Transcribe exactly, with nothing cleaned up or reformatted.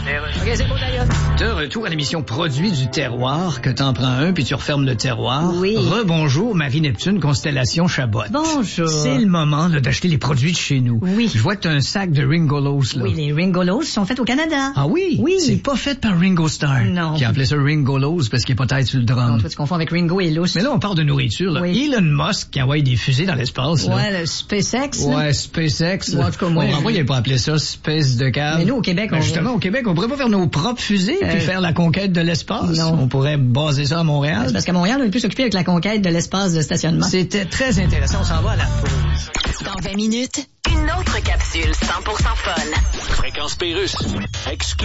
OK, c'est beau d'ailleurs. De retour à l'émission Produits du terroir, que t'en prends un puis tu refermes le terroir. Oui. Rebonjour, Marie-Neptune, Constellation Chabot. Bonjour. C'est le moment là, d'acheter les produits de chez nous. Oui. Je vois que t'as un sac de Ringolos, là. Oui, les Ringolos sont faits au Canada. Ah oui? Oui. C'est pas fait par Ringo Starr. Non. Qui a appelé ça Ringolos parce qu'il est pas tête sur le drum. Non, toi, tu confonds avec Ringo et Los. Mais là, on parle de nourriture, là. Oui. Elon Musk qui envoie des fusées dans l'espace, là. Ouais, le SpaceX. là. Ouais, SpaceX. Ouais, en tout cas, moi, on je- pourquoi il n'a pas appelé ça Space de cave? Mais nous, au Québec, Ben, on- justement, au Québec, on pourrait pas faire nos propres fusées Euh, puis faire la conquête de l'espace. non. On pourrait baser ça à Montréal. C'est parce qu'à Montréal, on est plus occupé avec la conquête de l'espace de stationnement. C'était très intéressant. On s'en va à la pause. Dans vingt minutes, une autre capsule cent pour cent fun. Fréquence Pérusse. Exclu-